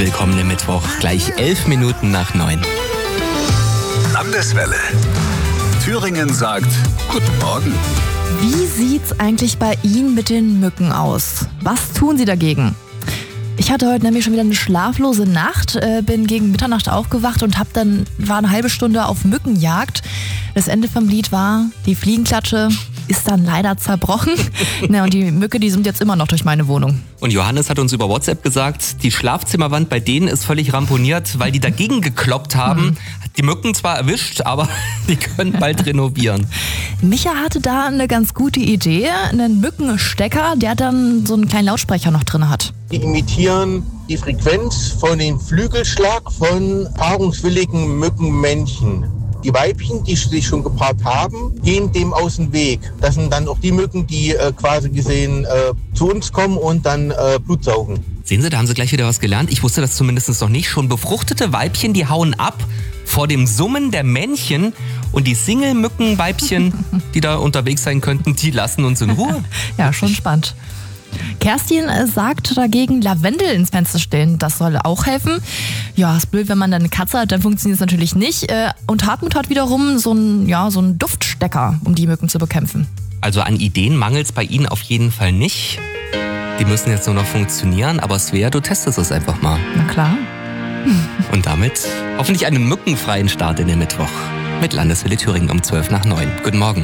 Willkommen im Mittwoch, gleich 11 Minuten nach 9. Landeswelle. Thüringen sagt Guten Morgen. Wie sieht's eigentlich bei Ihnen mit den Mücken aus? Was tun Sie dagegen? Ich hatte heute nämlich schon wieder eine schlaflose Nacht, bin gegen Mitternacht aufgewacht und war eine halbe Stunde auf Mückenjagd. Das Ende vom Lied war, die Fliegenklatsche ist dann leider zerbrochen. Und die Mücke, die sind jetzt immer noch durch meine Wohnung. Und Johannes hat uns über WhatsApp gesagt, die Schlafzimmerwand bei denen ist völlig ramponiert, weil die dagegen gekloppt haben. Die Mücken zwar erwischt, aber die können bald renovieren. Micha hatte da eine ganz gute Idee, einen Mückenstecker, der dann so einen kleinen Lautsprecher noch drin hat. Die imitieren die Frequenz von den Flügelschlag von paarungswilligen Mückenmännchen. Die Weibchen, die sich schon gepaart haben, gehen dem aus dem Weg. Das sind dann auch die Mücken, die quasi gesehen zu uns kommen und dann Blut saugen. Sehen Sie, da haben Sie gleich wieder was gelernt. Ich wusste das zumindest noch nicht. Schon befruchtete Weibchen, die hauen ab vor dem Summen der Männchen. Und die Single-Mückenweibchen, die da unterwegs sein könnten, die lassen uns in Ruhe. Ja, schon spannend. Kerstin sagt dagegen, Lavendel ins Fenster stellen, das soll auch helfen. Ja, ist blöd, wenn man dann eine Katze hat, dann funktioniert es natürlich nicht. Und Hartmut hat wiederum so einen Duftstecker, um die Mücken zu bekämpfen. Also an Ideen mangelt es bei Ihnen auf jeden Fall nicht. Die müssen jetzt nur noch funktionieren, aber Svea, du testest es einfach mal. Na klar. Und damit hoffentlich einen mückenfreien Start in den Mittwoch mit Landeswelle Thüringen um 12 nach 9. Guten Morgen.